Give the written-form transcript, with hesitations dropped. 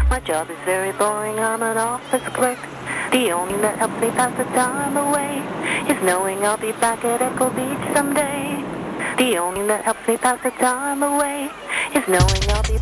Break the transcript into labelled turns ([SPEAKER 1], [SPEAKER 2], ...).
[SPEAKER 1] My job is very boring, I'm an office clerk. The only thing that helps me pass the time away is knowing I'll be back at Echo Beach someday. The only thing that helps me pass the time away is knowing I'll be